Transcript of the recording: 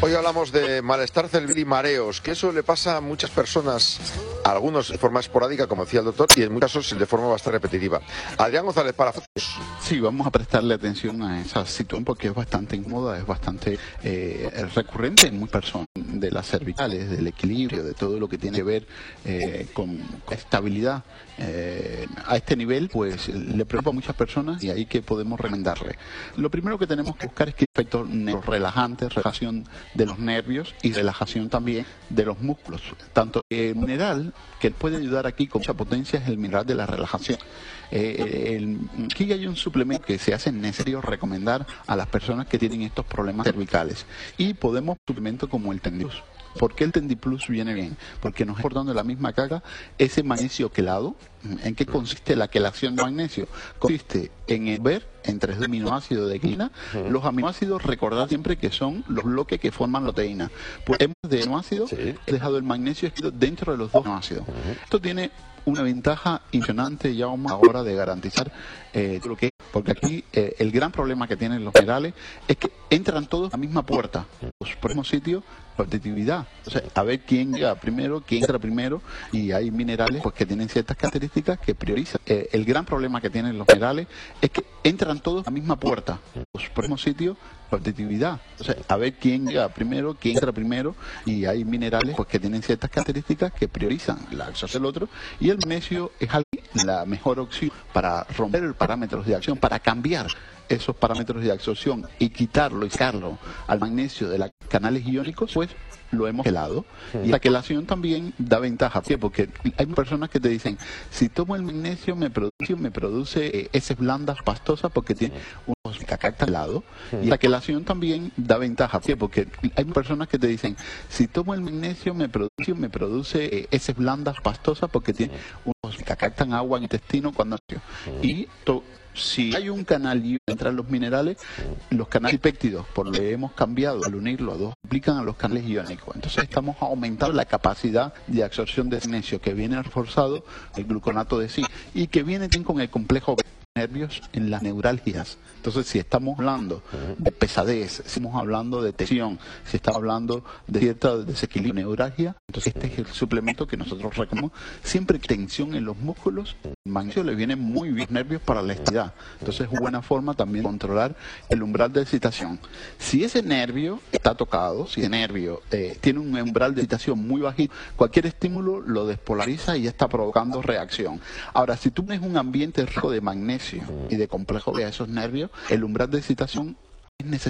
Hoy hablamos de malestar cervical y mareos, que eso le pasa a muchas personas, a algunos de forma esporádica, como decía el doctor, y en muchos casos de forma bastante repetitiva. Adrián González, para fotos. Sí, vamos a prestarle atención a esa situación porque es bastante incómoda, es bastante recurrente en muchas personas, de las cervicales, del equilibrio, de todo lo que tiene que ver con estabilidad. A este nivel, pues le preocupa a muchas personas y ahí que podemos recomendarle. Lo primero que tenemos que buscar es que efectos relajantes, relajación de los nervios y relajación también de los músculos. Tanto el mineral que puede ayudar aquí con mucha potencia es el mineral de la relajación. Aquí hay un suplemento que se hace necesario recomendar a las personas que tienen estos problemas cervicales y podemos suplemento como el Tendiplus. ¿Por qué el Tendiplus viene bien? Porque nos está aportando la misma carga ese magnesio quelado. ¿En qué consiste la quelación de magnesio? Consiste en ver entre los aminoácidos de gliina. Los aminoácidos, recordad siempre que son los bloques que forman la proteína. Pues hemos de aminoácidos, he dejado el magnesio escrito dentro de los dos aminoácidos. Esto tiene una ventaja impresionante ya a la hora de garantizar lo que es, porque aquí el gran problema que tienen los minerales es que entran todos a la misma puerta, pues por el mismo sitio, competitividad, o sea, a ver quién llega primero, quién entra primero, y hay minerales pues que tienen ciertas características que priorizan. El gran problema que tienen los minerales es que entran todos a la misma puerta, pues por el mismo sitio, competitividad, o sea, a ver quién llega primero, quién entra primero, y hay minerales pues que tienen ciertas características que priorizan la absorción del otro, y el magnesio es la mejor opción para romper los parámetros de acción, para cambiar esos parámetros de absorción y quitarlo y sacarlo al magnesio de los canales iónicos, pues lo hemos quelado. Y la quelación también da ventaja. ¿Por qué? Porque hay personas que te dicen, si tomo el magnesio me produce heces blandas pastosas porque tiene unos cacactas helados. Y la quelación también da ventaja. ¿Por qué? Porque hay personas que te dicen, si tomo el magnesio me produce heces blandas pastosas porque tiene unos cacactas en agua en el intestino cuando y si hay un canal iónico entre los minerales, los canales péptidos, por lo que hemos cambiado al unirlo a dos, implican a los canales iónicos. Entonces estamos aumentando la capacidad de absorción de magnesio que viene reforzado el gluconato de zinc y que viene también con el complejo nervios en las neuralgias. Entonces, si estamos hablando de pesadez, si estamos hablando de tensión, si estamos hablando de cierto desequilibrio, neuralgia, entonces este es el suplemento que nosotros recomendamos. Siempre tensión en los músculos, el magnesio le viene muy bien a los nervios para la elasticidad. Entonces, es buena forma también de controlar el umbral de excitación. Si ese nervio está tocado, si el nervio tiene un umbral de excitación muy bajito, cualquier estímulo lo despolariza y ya está provocando reacción. Ahora, si tú tienes un ambiente rico de magnesio y de complejo de esos nervios, el umbral de excitación es necesario